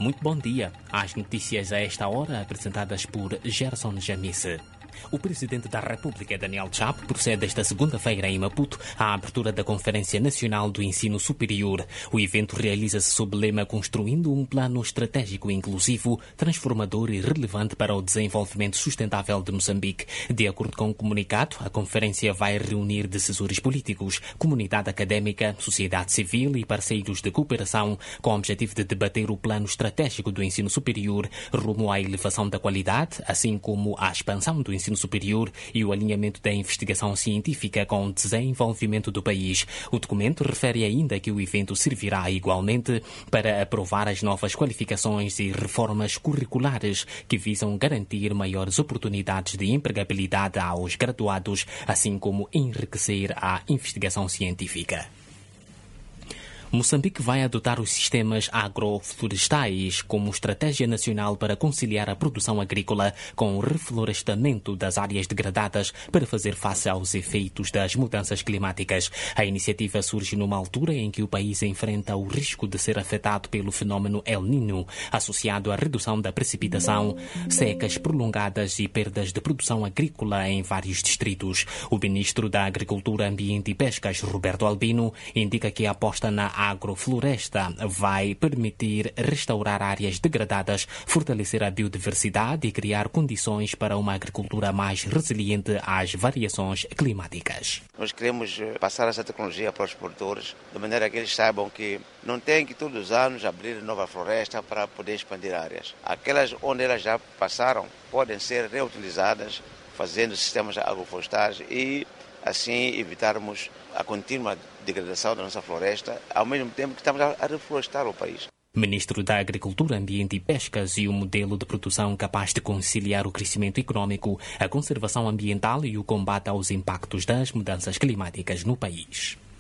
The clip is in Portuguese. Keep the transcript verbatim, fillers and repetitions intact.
Muito bom dia. As notícias a esta hora apresentadas por Gerson Jamice. O Presidente da República, Daniel Chapo, procede esta segunda-feira em Maputo à abertura da Conferência Nacional do Ensino Superior. O evento realiza-se sob o lema Construindo um Plano Estratégico Inclusivo, Transformador e Relevante para o Desenvolvimento Sustentável de Moçambique. De acordo com o comunicado, a conferência vai reunir decisores políticos, comunidade académica, sociedade civil e parceiros de cooperação com o objetivo de debater o plano estratégico do ensino superior rumo à elevação da qualidade, assim como à expansão do ensino superior e o alinhamento da investigação científica com o desenvolvimento do país. O documento refere ainda que o evento servirá igualmente para aprovar as novas qualificações e reformas curriculares que visam garantir maiores oportunidades de empregabilidade aos graduados, assim como enriquecer a investigação científica. Moçambique vai adotar os sistemas agroflorestais como estratégia nacional para conciliar a produção agrícola com o reflorestamento das áreas degradadas para fazer face aos efeitos das mudanças climáticas. A iniciativa surge numa altura em que o país enfrenta o risco de ser afetado pelo fenómeno El Niño, associado à redução da precipitação, secas prolongadas e perdas de produção agrícola em vários distritos. O ministro da Agricultura, Ambiente e Pescas, Roberto Albino, indica que a aposta na A agrofloresta vai permitir restaurar áreas degradadas, fortalecer a biodiversidade e criar condições para uma agricultura mais resiliente às variações climáticas. Nós queremos passar essa tecnologia para os produtores, de maneira que eles saibam que não tem que todos os anos abrir nova floresta para poder expandir áreas. Aquelas onde elas já passaram podem ser reutilizadas, fazendo sistemas agroflorestais e assim evitarmos a contínua degradação da nossa floresta, ao mesmo tempo que estamos a reflorestar o país. Ministro da Agricultura, Ambiente e Pescas e o modelo de produção capaz de conciliar o crescimento econômico, a conservação ambiental e o combate aos impactos das mudanças climáticas no país.